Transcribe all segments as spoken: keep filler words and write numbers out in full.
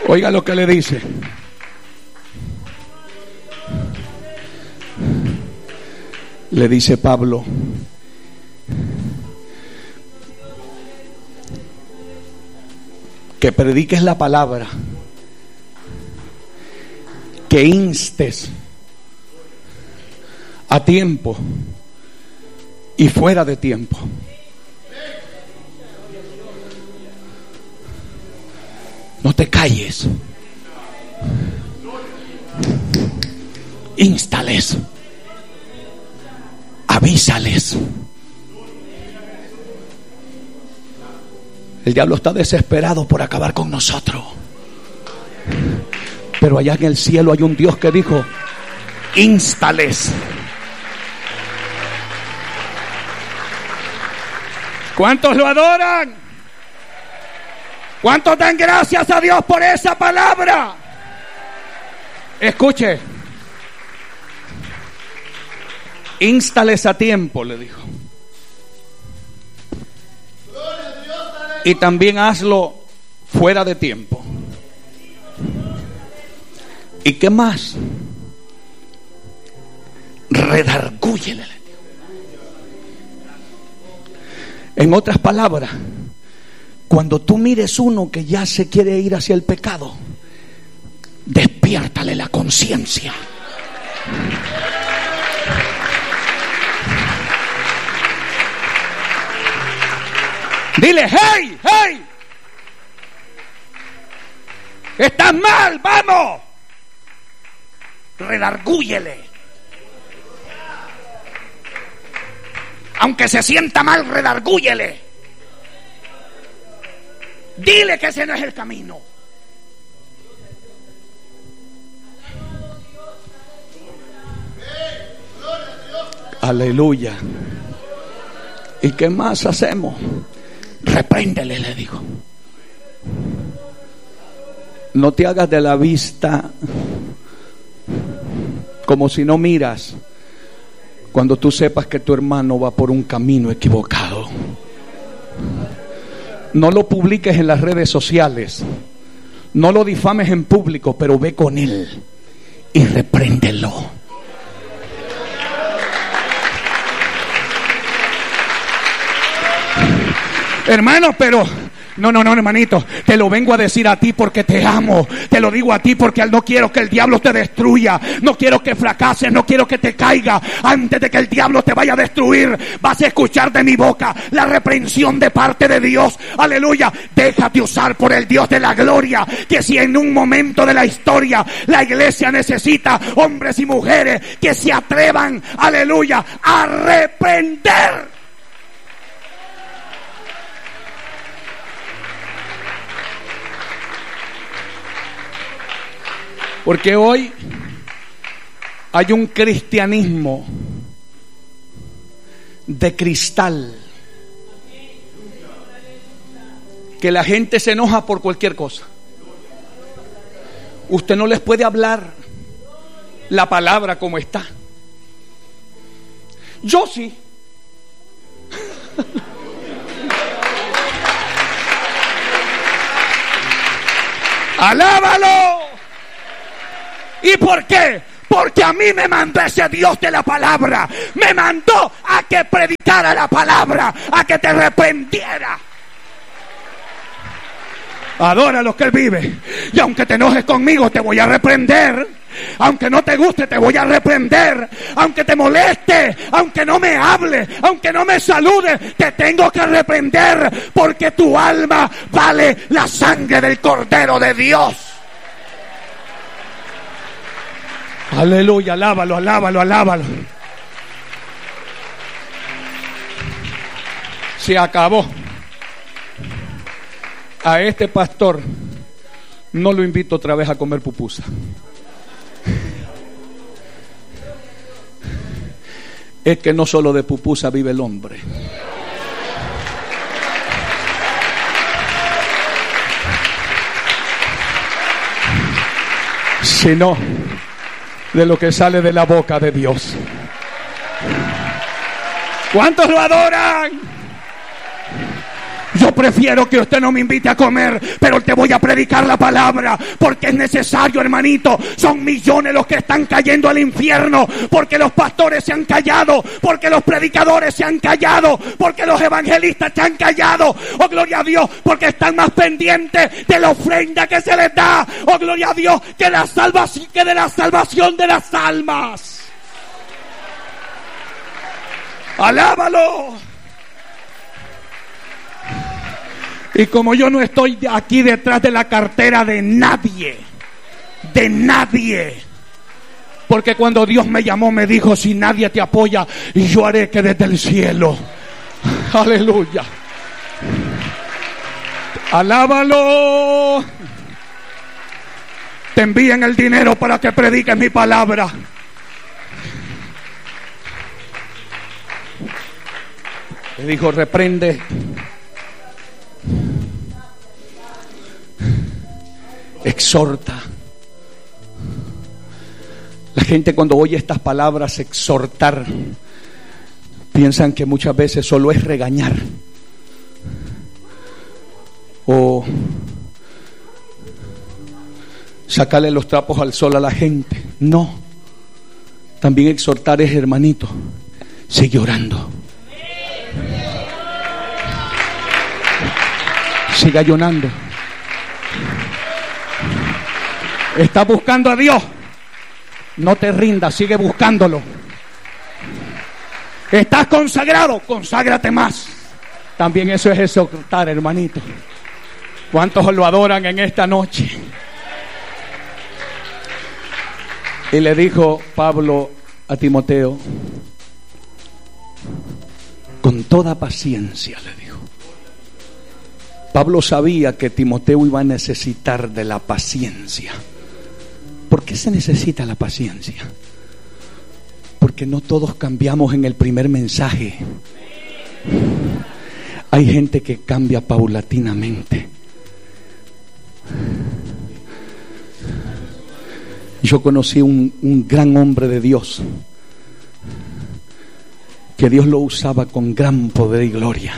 Oiga lo que le dice. Le dice Pablo: que prediques la palabra, que instes a tiempo y fuera de tiempo. No te calles. Instales. Avísales. El diablo está desesperado por acabar con nosotros. Pero allá en el cielo hay un Dios que dijo: instales. ¿Cuántos lo adoran? ¿Cuántos dan gracias a Dios por esa palabra? Escuche. Instales a tiempo, le dijo. Y también hazlo fuera de tiempo. ¿Y qué más? Redargúyele. En otras palabras, cuando tú mires uno que ya se quiere ir hacia el pecado, despiértale la conciencia. Dile: hey, hey, estás mal, vamos. Redargúyele. Aunque se sienta mal, redargúyele. Dile que ese no es el camino. Aleluya. ¿Y qué más hacemos? Repréndele, le digo. No te hagas de la vista como si no miras cuando tú sepas que tu hermano va por un camino equivocado. No lo publiques en las redes sociales, no lo difames en público, pero ve con él y repréndelo. Hermano, pero no, no, no, hermanito, te lo vengo a decir a ti porque te amo. Te lo digo a ti porque no quiero que el diablo te destruya. No quiero que fracases, no quiero que te caiga. Antes de que el diablo te vaya a destruir, vas a escuchar de mi boca la reprensión de parte de Dios. Aleluya. Déjate usar por el Dios de la gloria, que si en un momento de la historia la iglesia necesita hombres y mujeres que se atrevan, aleluya, a reprender. Porque hoy hay un cristianismo de cristal, que la gente se enoja por cualquier cosa. Usted no les puede hablar la palabra como está. Yo sí. ¡Alábalo! ¿Y por qué? Porque a mí me mandó ese Dios de la palabra. Me mandó a que predicara la palabra, a que te arrepentiera. Adora lo que Él vive. Y aunque te enojes conmigo, te voy a reprender. Aunque no te guste, te voy a reprender. Aunque te moleste, aunque no me hable, aunque no me salude, te tengo que reprender. Porque tu alma vale la sangre del Cordero de Dios. Aleluya, alábalo, alábalo, alábalo. Se acabó. A este pastor no lo invito otra vez a comer pupusa. Es que no solo de pupusa vive el hombre. Sino de lo que sale de la boca de Dios. ¿Cuántos lo adoran? Yo prefiero que usted no me invite a comer, pero te voy a predicar la palabra, porque es necesario, hermanito. Son millones los que están cayendo al infierno, porque los pastores se han callado, porque los predicadores se han callado, porque los evangelistas se han callado. Oh, gloria a Dios, porque están más pendientes de la ofrenda que se les da. Oh, gloria a Dios, que la salvación, que de la salvación de las almas. Alábalo. Y como yo no estoy aquí detrás de la cartera de nadie, de nadie, porque cuando Dios me llamó me dijo: si nadie te apoya, yo haré que desde el cielo, aleluya, alábalo, te envíen el dinero para que prediques mi palabra. Le dijo: reprende, exhorta. La gente, cuando oye estas palabras, exhortar, piensan que muchas veces solo es regañar o sacarle los trapos al sol a la gente. No, también exhortar es: hermanito, sigue orando, siga ayunando. Estás buscando a Dios, no te rindas, sigue buscándolo. Estás consagrado, conságrate más. También eso es exhortar, hermanito. ¿Cuántos lo adoran en esta noche? Y le dijo Pablo a Timoteo: con toda paciencia, le dijo. Pablo sabía que Timoteo iba a necesitar de la paciencia. ¿Por qué se necesita la paciencia? Porque no todos cambiamos en el primer mensaje. Hay gente que cambia paulatinamente. Yo conocí un, un gran hombre de Dios, que Dios lo usaba con gran poder y gloria.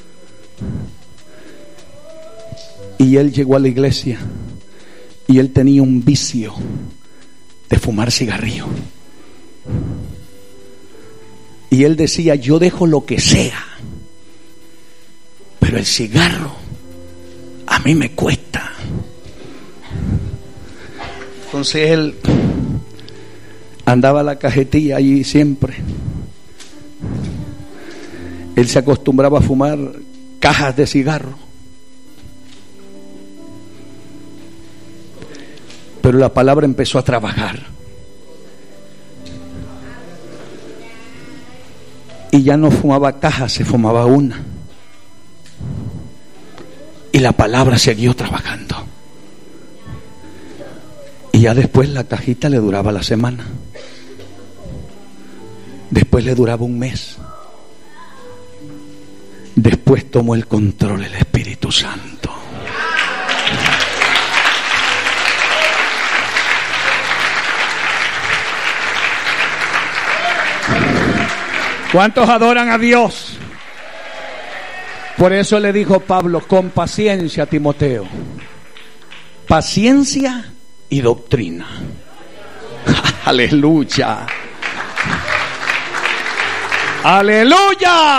Y él llegó a la iglesia y él tenía un vicio de fumar cigarrillo. Y él decía: yo dejo lo que sea, pero el cigarro a mí me cuesta. Entonces él andaba a la cajetilla allí siempre. Él se acostumbraba a fumar cajas de cigarro. Pero la palabra empezó a trabajar. Y ya no fumaba cajas, se fumaba una. Y la palabra siguió trabajando. Y ya después la cajita le duraba la semana. Después le duraba un mes. Después tomó el control el Espíritu Santo. ¿Cuántos adoran a Dios? Por eso le dijo Pablo: con paciencia, Timoteo. Paciencia y doctrina. Aleluya. Aleluya.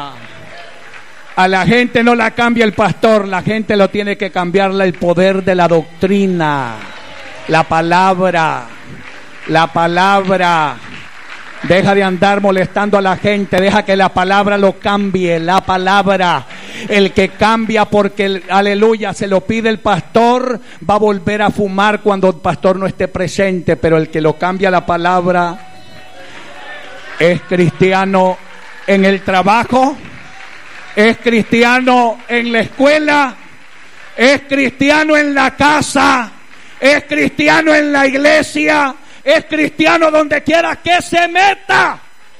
A la gente no la cambia el pastor, la gente lo tiene que cambiarle el poder de la doctrina, la palabra, la palabra. Deja de andar molestando a la gente, deja que la palabra lo cambie, la palabra. El que cambia porque, aleluya, se lo pide el pastor, va a volver a fumar cuando el pastor no esté presente, pero el que lo cambia la palabra es cristiano en el trabajo, es cristiano en la escuela, es cristiano en la casa, es cristiano en la iglesia, es cristiano donde quiera que se meta.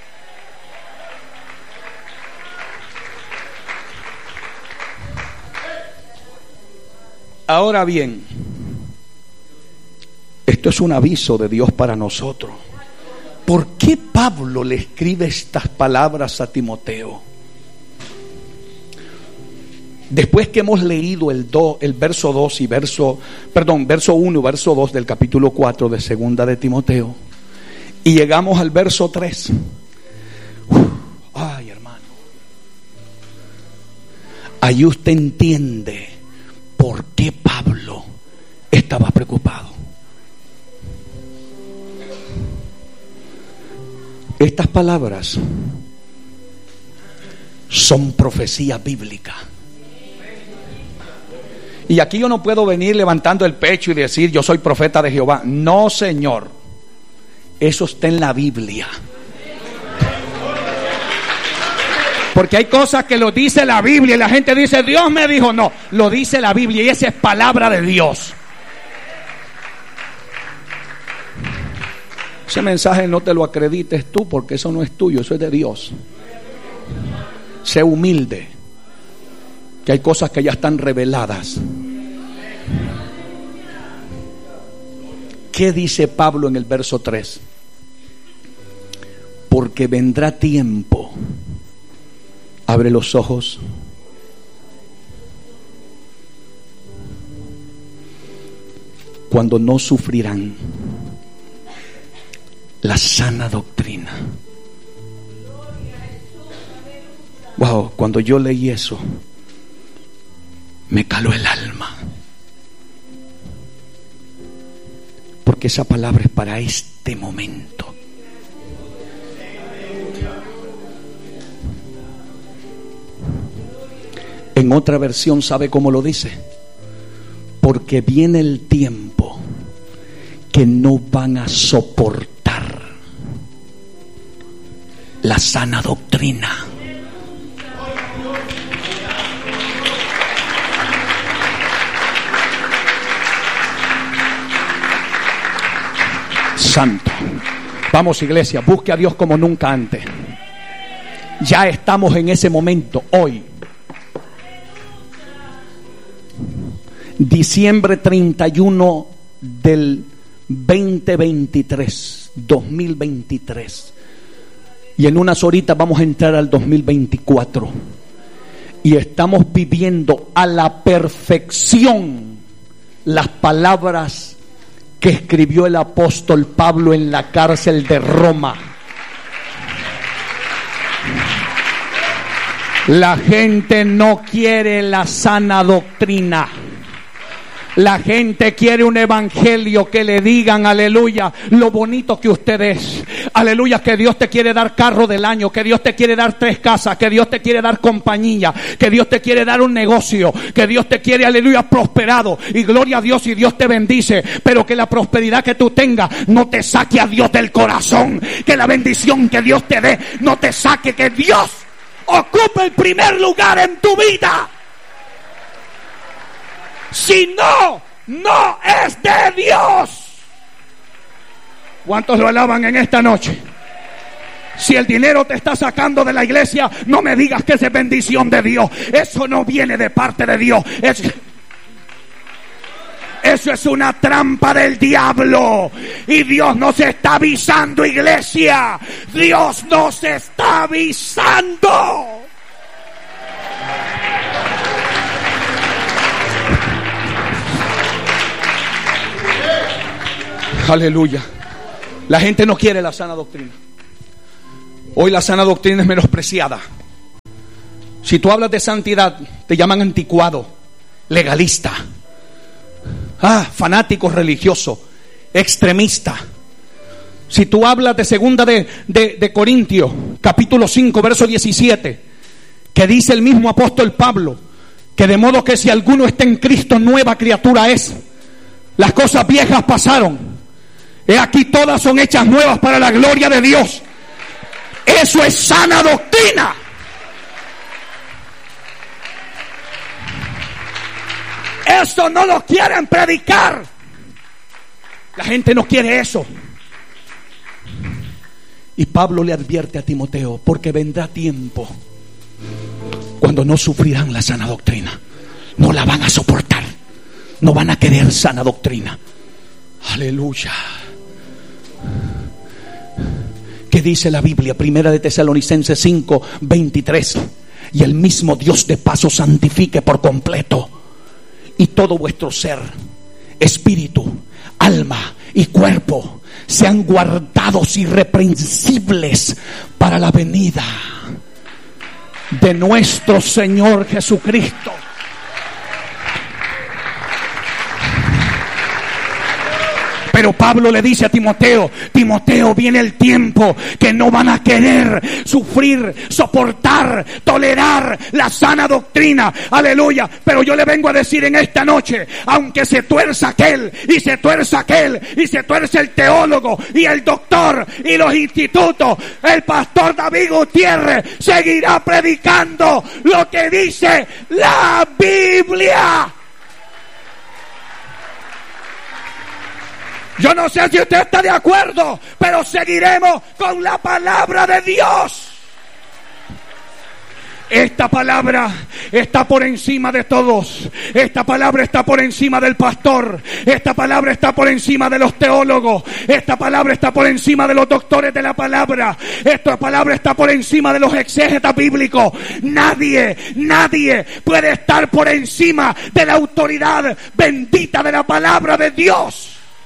Ahora bien, esto es un aviso de Dios para nosotros. ¿Por qué Pablo le escribe estas palabras a Timoteo? Después que hemos leído el, do, el verso dos y verso, perdón, verso uno y verso dos del capítulo cuatro de segunda de Timoteo, y llegamos al verso tres. Uf, ay, hermano. Ahí usted entiende por qué Pablo estaba preocupado. Estas palabras son profecía bíblica. Y aquí yo no puedo venir levantando el pecho y decir yo soy profeta de Jehová. No, Señor. Eso está en la Biblia. Porque hay cosas que lo dice la Biblia y la gente dice Dios me dijo. No, lo dice la Biblia y esa es palabra de Dios. Ese mensaje no te lo acredites tú, porque eso no es tuyo, eso es de Dios. Sé humilde, que hay cosas que ya están reveladas. ¿Qué dice Pablo en el verso tres? Porque vendrá tiempo. Abre los ojos. Cuando no sufrirán la sana doctrina. Wow, cuando yo leí eso, me caló el alma. Porque esa palabra es para este momento. En otra versión, ¿sabe cómo lo dice? Porque viene el tiempo que no van a soportar la sana doctrina. Santo. Vamos, iglesia, busque a Dios como nunca antes. Ya estamos en ese momento hoy. Diciembre treinta y uno del veinte veintitrés, dos mil veintitrés. Y en unas horitas vamos a entrar al dos mil veinticuatro. Y estamos viviendo a la perfección las palabras que escribió el apóstol Pablo en la cárcel de Roma. La gente no quiere la sana doctrina. La gente quiere un evangelio que le digan, aleluya, lo bonito que usted es. Aleluya, que Dios te quiere dar carro del año, que Dios te quiere dar tres casas, que Dios te quiere dar compañía, que Dios te quiere dar un negocio, que Dios te quiere, aleluya, prosperado. Y gloria a Dios y Dios te bendice. Pero que la prosperidad que tú tengas no te saque a Dios del corazón. Que la bendición que Dios te dé no te saque, que Dios ocupe el primer lugar en tu vida. Si no, no es de Dios. ¿Cuántos lo alaban en esta noche? Si el dinero te está sacando de la iglesia, no me digas que es bendición de Dios. Eso no viene de parte de Dios. Es... Eso es una trampa del diablo. Y Dios nos está avisando, iglesia. Dios nos está avisando. Aleluya. La gente no quiere la sana doctrina. Hoy la sana doctrina es menospreciada. Si tú hablas de santidad, te llaman anticuado, legalista, ah, fanático religioso, extremista. Si tú hablas de segunda de, de, de Corintios, capítulo cinco, verso diecisiete, que dice el mismo apóstol Pablo, que de modo que si alguno está en Cristo, nueva criatura es. Las cosas viejas pasaron. He aquí todas son hechas nuevas para la gloria de Dios. Eso es sana doctrina. Eso no lo quieren predicar. La gente no quiere eso. Y Pablo le advierte a Timoteo, porque vendrá tiempo cuando no sufrirán la sana doctrina. No la van a soportar. No van a querer sana doctrina. Aleluya. ¿Qué dice la Biblia? Primera de Tesalonicenses cinco, veintitrés. y el mismo Dios de paz os santifique por completo, y todo vuestro ser, espíritu, alma y cuerpo sean guardados irreprensibles para la venida de nuestro Señor Jesucristo. Pero Pablo le dice a Timoteo: Timoteo, viene el tiempo que no van a querer sufrir, soportar, tolerar la sana doctrina. Aleluya. Pero yo le vengo a decir en esta noche, aunque se tuerza aquel, y se tuerza aquel, y se tuerce el teólogo, y el doctor, y los institutos, el pastor David Gutiérrez seguirá predicando lo que dice la Biblia. Yo no sé si usted está de acuerdo, pero seguiremos con la palabra de Dios. Esta palabra está por encima de todos. Esta palabra está por encima del pastor. Esta palabra está por encima de los teólogos. Esta palabra está por encima de los doctores de la palabra. Esta palabra está por encima de los exégetas bíblicos. Nadie, nadie puede estar por encima de la autoridad bendita de la palabra de Dios.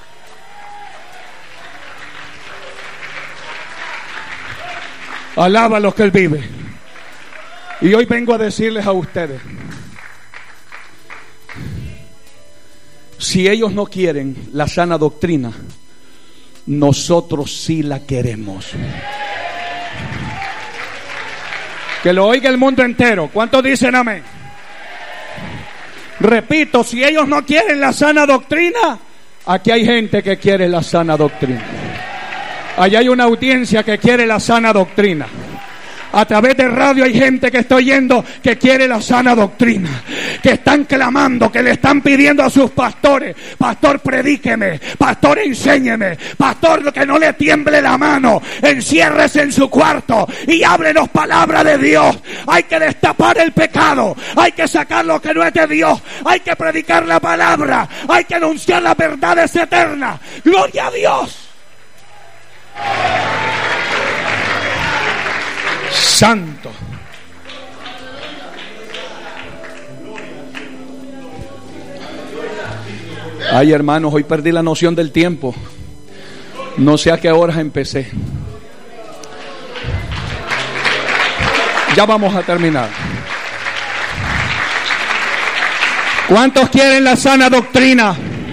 Alaba a los que Él vive. Y hoy vengo a decirles a ustedes, si ellos no quieren la sana doctrina, nosotros sí la queremos. Que lo oiga el mundo entero. ¿Cuántos dicen amén? Repito, si ellos no quieren la sana doctrina, aquí hay gente que quiere la sana doctrina. Allá hay una audiencia que quiere la sana doctrina. A través de radio hay gente que está oyendo que quiere la sana doctrina, que están clamando, que le están pidiendo a sus pastores: pastor, predíqueme, pastor, enséñeme, pastor, que no le tiemble la mano, enciérrese en su cuarto y háblenos palabra de Dios. Hay que destapar el pecado, hay que sacar lo que no es de Dios, hay que predicar la palabra, hay que anunciar las verdades eternas. Gloria a Dios. Santo. Ay, hermanos, hoy perdí la noción del tiempo. No sé a qué horas empecé. Ya vamos a terminar. ¿Cuántos quieren la sana doctrina?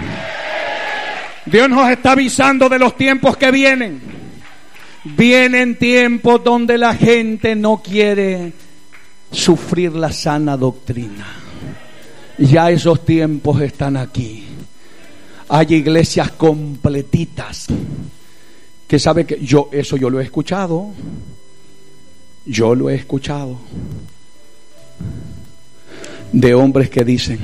Dios nos está avisando de los tiempos que vienen. Vienen tiempos donde la gente no quiere sufrir la sana doctrina. Ya esos tiempos están aquí. Hay iglesias completitas que sabe que yo eso yo lo he escuchado. Yo lo he escuchado de hombres que dicen: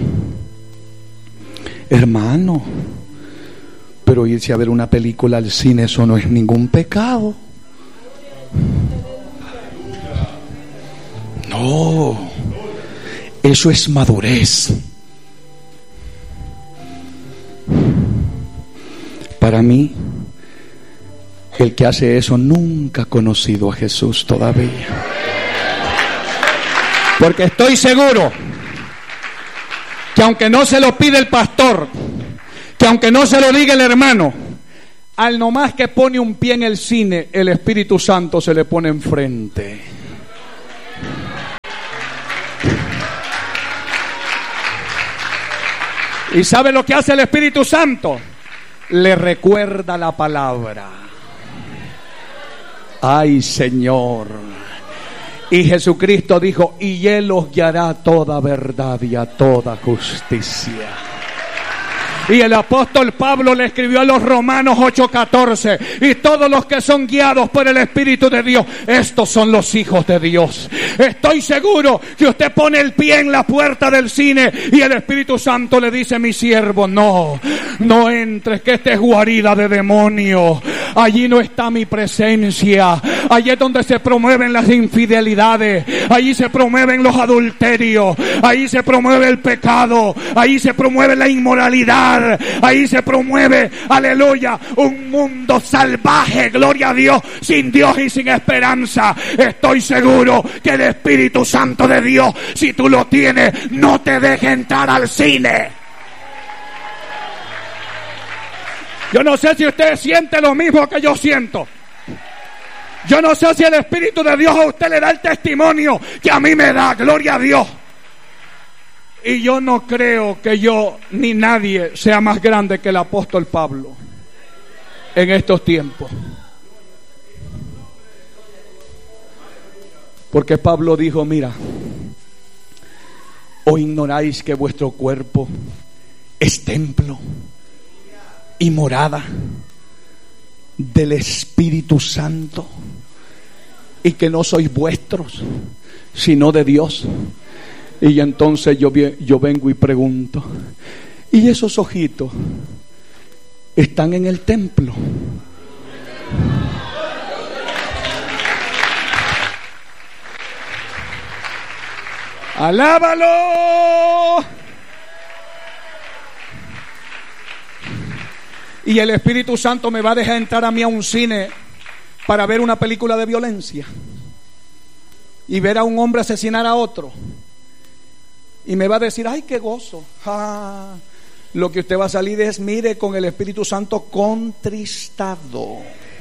hermano, pero irse a ver una película al cine, eso no es ningún pecado. No, eso es madurez. Para mí, el que hace eso nunca ha conocido a Jesús todavía. Porque estoy seguro que aunque no se lo pide el pastor, que aunque no se lo diga el hermano, al nomás que pone un pie en el cine, el Espíritu Santo se le pone enfrente. ¿Y sabe lo que hace el Espíritu Santo? Le recuerda la palabra. Ay, Señor. Y Jesucristo dijo: y Él los guiará a toda verdad y a toda justicia. Y el apóstol Pablo le escribió a los Romanos ocho catorce: y todos los que son guiados por el Espíritu de Dios, estos son los hijos de Dios. Estoy seguro que usted pone el pie en la puerta del cine y el Espíritu Santo le dice: mi siervo, no, no entres, que esta es guarida de demonios. Allí no está mi presencia, Ahí es donde se promueven las infidelidades. Ahí se promueven los adulterios. Ahí se promueve el pecado. Ahí se promueve la inmoralidad. Ahí se promueve, aleluya, un mundo salvaje, gloria a Dios, sin Dios y sin esperanza. Estoy seguro que el Espíritu Santo de Dios, si tú lo tienes, no te deje entrar al cine. Yo no sé si usted siente lo mismo que yo siento. Yo no sé si el Espíritu de Dios a usted le da el testimonio que a mí me da, gloria a Dios. Y yo no creo que yo ni nadie sea más grande que el apóstol Pablo en estos tiempos. Porque Pablo dijo, mira, ¿o ignoráis que vuestro cuerpo es templo y morada del Espíritu Santo, y que no sois vuestros, sino de Dios? Y entonces yo, yo vengo y pregunto, ¿y esos ojitos están en el templo? ¡Alábalo! Y el Espíritu Santo me va a dejar entrar a mí a un cine para ver una película de violencia y ver a un hombre asesinar a otro, y me va a decir, ¡ay, qué gozo! Ah, lo que usted va a salir es, mire, con el Espíritu Santo contristado.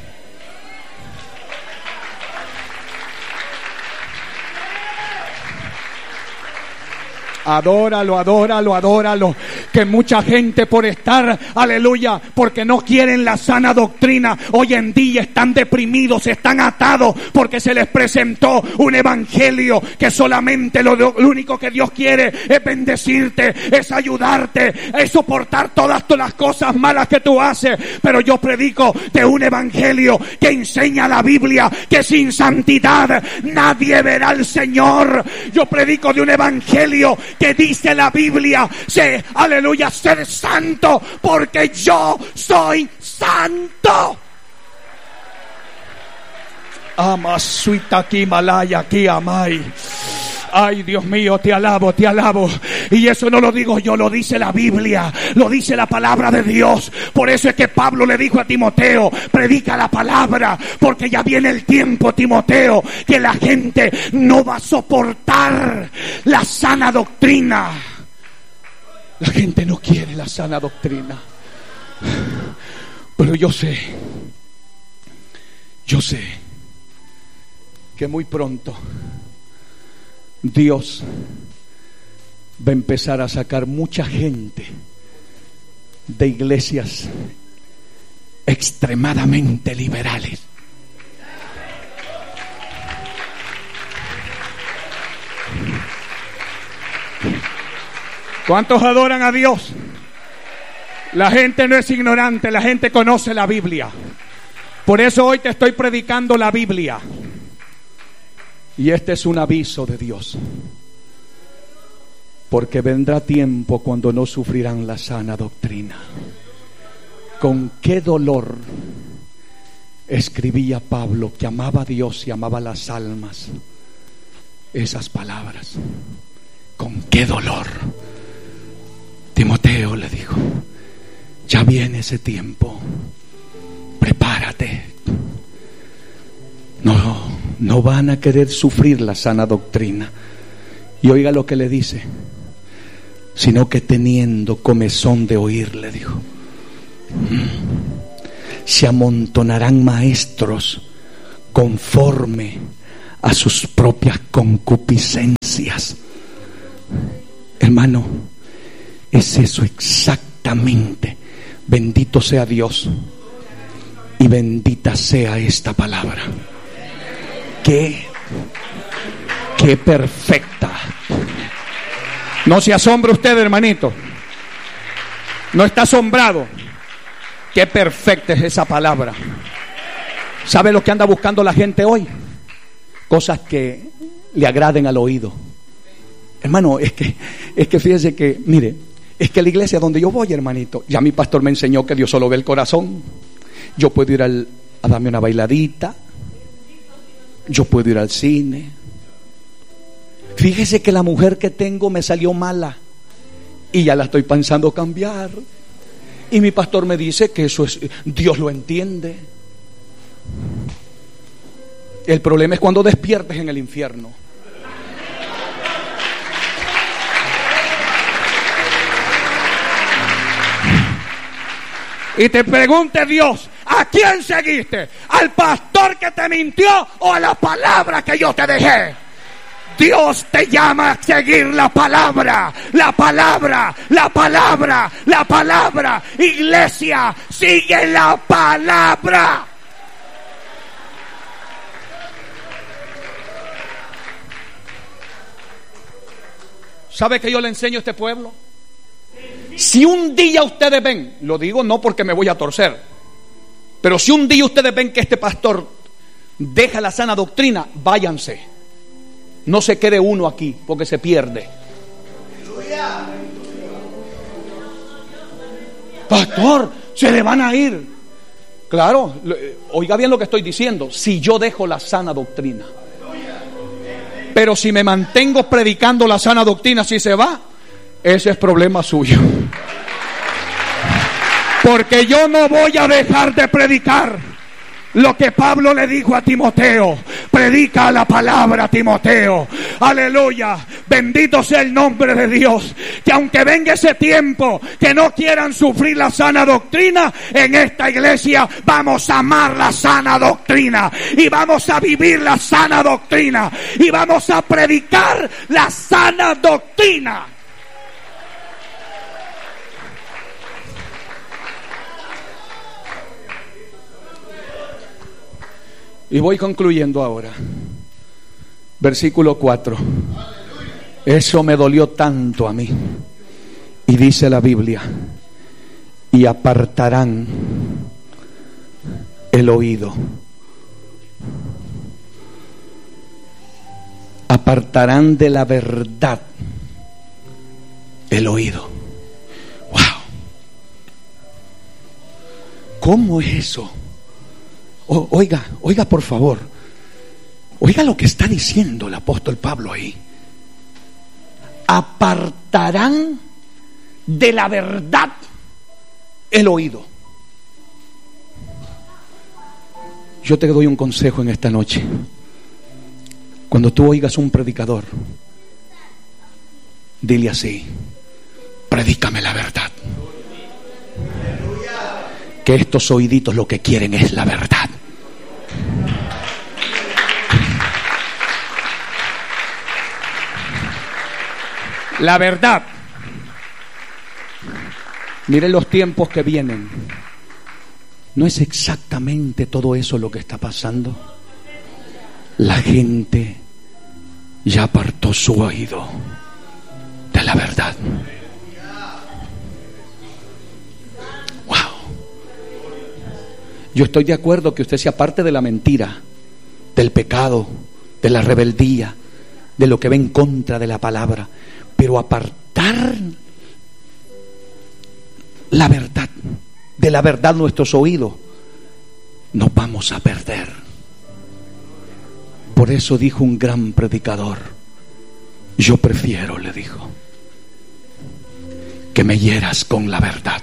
Adóralo, adóralo, adóralo. Que mucha gente por estar, aleluya, porque no quieren la sana doctrina, hoy en día están deprimidos, están atados, porque se les presentó un evangelio que solamente lo, lo único que Dios quiere es bendecirte, es ayudarte, es soportar todas, todas las cosas malas que tú haces. Pero yo predico de un evangelio que enseña la Biblia, que sin santidad nadie verá al Señor. Yo predico de un evangelio que dice la Biblia, sé, aleluya, ser santo porque yo soy santo. Amasuita aquí malaya aquí amai. Ay, Dios mío, te alabo, te alabo. Y eso no lo digo yo, lo dice la Biblia, lo dice la palabra de Dios. Por eso es que Pablo le dijo a Timoteo, predica la palabra, porque ya viene el tiempo, Timoteo, que la gente no va a soportar la sana doctrina. La gente no quiere la sana doctrina. Pero yo sé, yo sé que muy pronto Dios va a empezar a sacar mucha gente de iglesias extremadamente liberales. ¿Cuántos adoran a Dios? La gente no es ignorante, la gente conoce la Biblia. Por eso hoy te estoy predicando la Biblia. Y este es un aviso de Dios, porque vendrá tiempo cuando no sufrirán la sana doctrina. Con qué dolor escribía Pablo, que amaba a Dios y amaba las almas, esas palabras. Con qué dolor. Timoteo le dijo, ya viene ese tiempo, prepárate. No No van a querer sufrir la sana doctrina. Y oiga lo que le dice, sino que teniendo comezón de oír, le dijo, se amontonarán maestros conforme a sus propias concupiscencias. Hermano, es eso exactamente. Bendito sea Dios y bendita sea esta palabra. Qué, qué perfecta. No se asombre usted, hermanito. No está asombrado. Qué perfecta es esa palabra. ¿Sabe lo que anda buscando la gente hoy? Cosas que le agraden al oído. Hermano, es que, es que fíjese que, mire, es que la iglesia donde yo voy, hermanito, ya mi pastor me enseñó que Dios solo ve el corazón. Yo puedo ir al, a darme una bailadita, Yo puedo ir al cine. Fíjese que la mujer que tengo me salió mala y ya la estoy pensando cambiar. Y mi pastor me dice que eso es, Dios lo entiende. El problema es cuando despiertes en el infierno. Y te pregunte Dios, ¿a quién seguiste? ¿Al pastor que te mintió o a la palabra que yo te dejé? Dios te llama a seguir la palabra, la palabra, la palabra, la palabra. Iglesia, sigue la palabra. ¿Sabe que yo le enseño a este pueblo? Si un día ustedes ven, lo digo no porque me voy a torcer, pero si un día ustedes ven que este pastor deja la sana doctrina, váyanse. No se quede uno aquí porque se pierde. Pastor, se le van a ir. Claro, oiga bien lo que estoy diciendo. Si yo dejo la sana doctrina, pero si me mantengo predicando la sana doctrina, si se va, ese es problema suyo. Porque yo no voy a dejar de predicar lo que Pablo le dijo a Timoteo. Predica la palabra, Timoteo. Aleluya. Bendito sea el nombre de Dios. Que aunque venga ese tiempo que no quieran sufrir la sana doctrina, en esta iglesia vamos a amar la sana doctrina. Y vamos a vivir la sana doctrina. Y vamos a predicar la sana doctrina. Y voy concluyendo ahora. Versículo cuatro. Eso me dolió tanto a mí. Y dice la Biblia: y apartarán el oído. Apartarán de la verdad el oído. Wow. ¿Cómo es eso? O, oiga, oiga por favor, oiga lo que está diciendo el apóstol Pablo ahí. Apartarán de la verdad el oído. Yo te doy un consejo en esta noche. Cuando tú oigas un predicador, dile así: predícame la verdad. Que estos oíditos lo que quieren es la verdad. La verdad. Miren los tiempos que vienen. ¿No es exactamente todo eso lo que está pasando? La gente ya apartó su oído de la verdad. Yo estoy de acuerdo que usted se aparte de la mentira, del pecado, de la rebeldía, de lo que va en contra de la palabra, pero apartar la verdad, de la verdad nuestros oídos, nos vamos a perder. Por eso dijo un gran predicador: yo prefiero, le dijo, que me hieras con la verdad,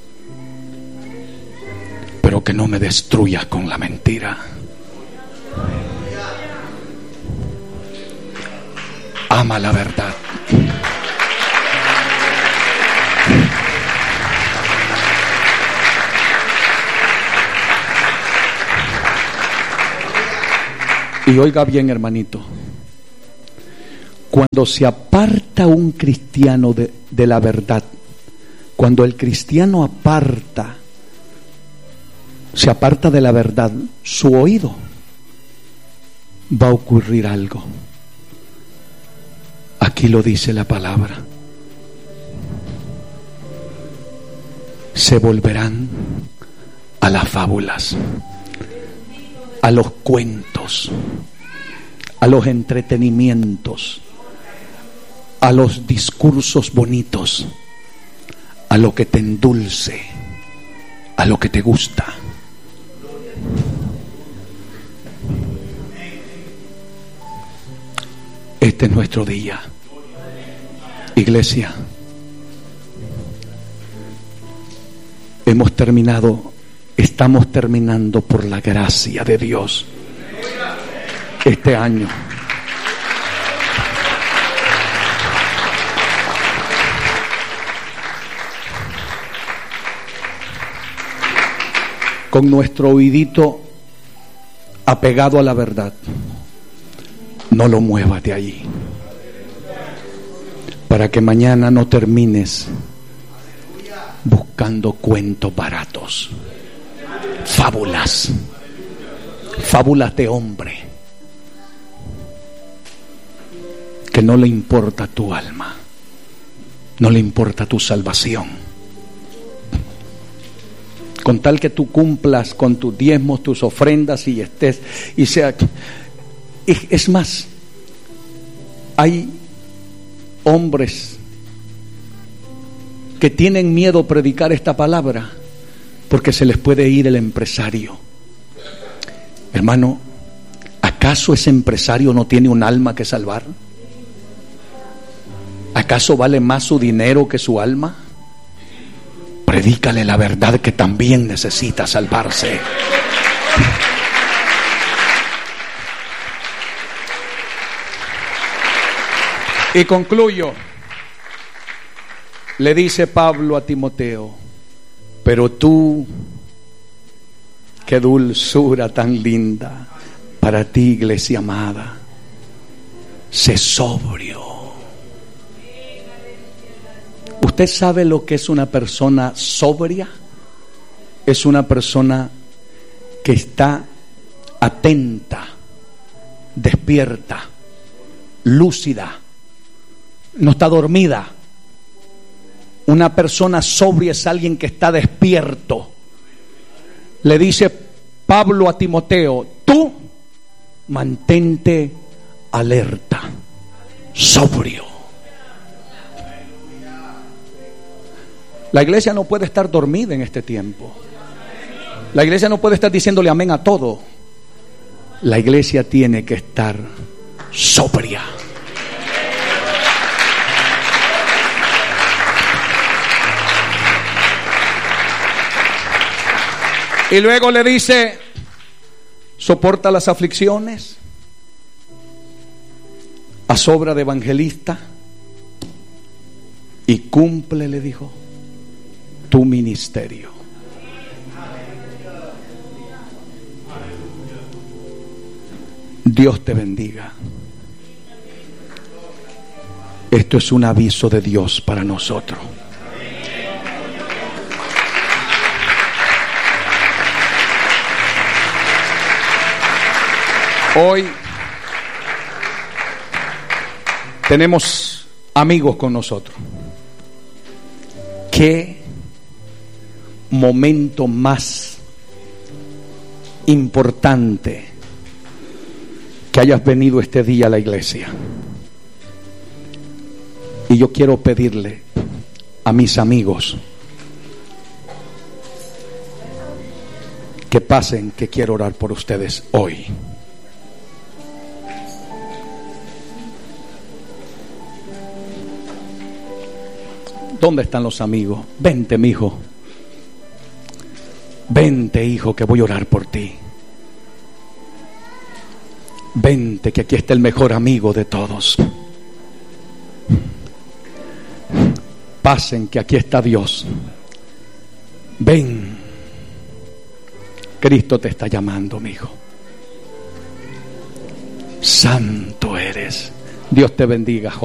pero que no me destruyas con la mentira. Ama la verdad. Y oiga bien, hermanito, cuando se aparta un cristiano de, de la verdad, cuando el cristiano aparta se aparta de la verdad, su oído, va a ocurrir algo. Aquí lo dice la palabra: se volverán a las fábulas, a los cuentos, a los entretenimientos, a los discursos bonitos, a lo que te endulce, a lo que te gusta. Este es nuestro día. Iglesia, hemos terminado, estamos terminando por la gracia de Dios este año. Con nuestro oídito apegado a la verdad. No lo muevas de allí, para que mañana no termines buscando cuentos baratos, fábulas, fábulas de hombre, que no le importa tu alma, no le importa tu salvación. Con tal que tú cumplas con tus diezmos, tus ofrendas y estés, y sea, es más, hay hombres que tienen miedo a predicar esta palabra porque se les puede ir el empresario. Hermano, ¿acaso ese empresario no tiene un alma que salvar? ¿Acaso vale más su dinero que su alma? Predícale la verdad, que también necesita salvarse. Y concluyo. Le dice Pablo a Timoteo: pero tú, qué dulzura tan linda para ti, iglesia amada, sé sobrio. ¿Usted sabe lo que es una persona sobria? Es una persona que está atenta, despierta, lúcida, no está dormida. Una persona sobria es alguien que está despierto. Le dice Pablo a Timoteo: tú mantente alerta, sobrio. La iglesia no puede estar dormida en este tiempo. La iglesia no puede estar diciéndole amén a todo. La iglesia tiene que estar sobria. Y luego le dice: soporta las aflicciones a sobra de evangelista y cumple, le dijo, tu ministerio. Dios te bendiga. Esto es un aviso de Dios para nosotros. Hoy tenemos amigos con nosotros. ¿Qué momento más importante que hayas venido este día a la iglesia? Y yo quiero pedirle a mis amigos que pasen, que quiero orar por ustedes hoy. ¿Dónde están los amigos? Vente, mi hijo. Vente, hijo, que voy a orar por ti. Vente, que aquí está el mejor amigo de todos. Pasen, que aquí está Dios. Ven. Cristo te está llamando, mi hijo. Santo eres. Dios te bendiga, joven.